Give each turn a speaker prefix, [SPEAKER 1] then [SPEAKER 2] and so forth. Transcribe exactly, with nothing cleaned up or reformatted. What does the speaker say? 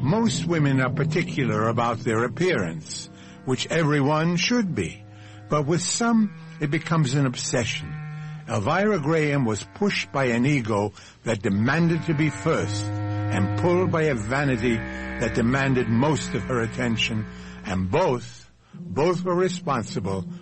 [SPEAKER 1] Most women are particular about their appearance, which everyone should be. But with some, it becomes an obsession. Elvira Graham was pushed by an ego that demanded to be first, and pulled by a vanity that demanded most of her attention, and both, both were responsible